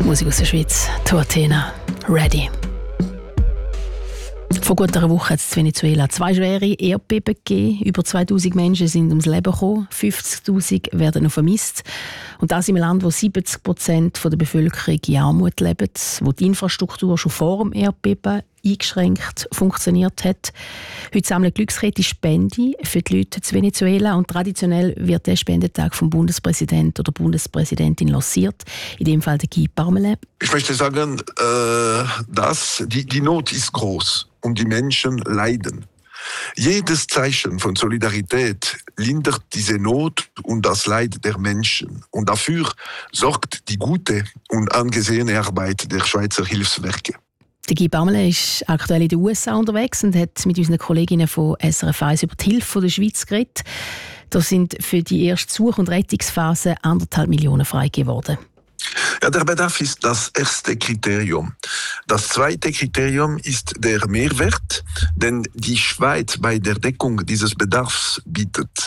Musik aus der Schweiz, Athena, Ready. Vor gut einer Woche hat es in Venezuela 2 schwere Erdbeben gegeben. Über 2000 Menschen sind ums Leben gekommen, 50'000 werden noch vermisst. Und das in einem Land, wo 70% der Bevölkerung in Armut lebt, wo die Infrastruktur schon vor dem Erdbeben eingeschränkt funktioniert hat. Heute sammeln Glückskette Spende für die Leute in Venezuela und traditionell wird der Spendetag vom Bundespräsident oder Bundespräsidentin lanciert, in dem Fall der Guy Parmelin. Ich möchte sagen, dass die Not ist groß und die Menschen leiden. Jedes Zeichen von Solidarität lindert diese Not und das Leid der Menschen. Und dafür sorgt die gute und angesehene Arbeit der Schweizer Hilfswerke. Der Guy Parmelin ist aktuell in den USA unterwegs und hat mit unseren Kolleginnen von SRF 1 über die Hilfe der Schweiz geredet. Da sind für die erste Such- und Rettungsphase 1,5 Millionen freigegeben worden. Ja, der Bedarf ist das erste Kriterium. Das zweite Kriterium ist der Mehrwert, den die Schweiz bei der Deckung dieses Bedarfs bietet.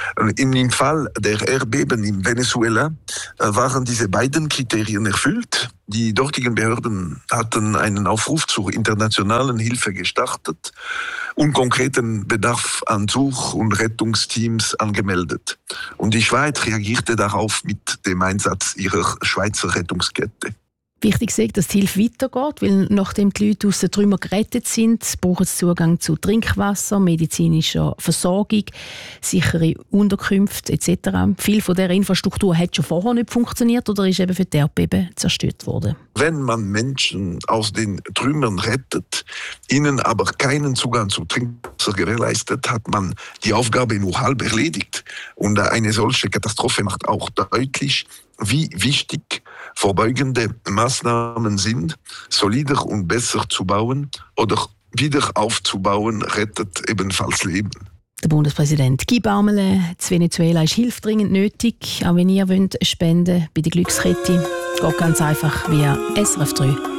Im Fall der Erdbeben in Venezuela waren diese beiden Kriterien erfüllt. Die dortigen Behörden hatten einen Aufruf zur internationalen Hilfe gestartet und konkreten Bedarf an Such- und Rettungsteams angemeldet. Und die Schweiz reagierte darauf mit dem Einsatz ihrer Schweizer Rettungskette. Wichtig ist, dass die Hilfe weitergeht, weil nachdem die Leute aus den Trümmern gerettet sind, brauchen sie Zugang zu Trinkwasser, medizinischer Versorgung, sichere Unterkünfte etc. Viel von dieser Infrastruktur hat schon vorher nicht funktioniert oder ist eben für die Erdbeben zerstört worden. Wenn man Menschen aus den Trümmern rettet, ihnen aber keinen Zugang zu Trinkwasser gewährleistet, hat man die Aufgabe nur halb erledigt. Und eine solche Katastrophe macht auch deutlich, wie wichtig vorbeugende Maßnahmen sind. Solider und besser zu bauen oder wieder aufzubauen, rettet ebenfalls Leben. Der Bundespräsident Guy Parmelin, in Venezuela ist Hilfe dringend nötig. Auch wenn ihr spenden wollt bei der Glückskette, geht ganz einfach via SRF 3.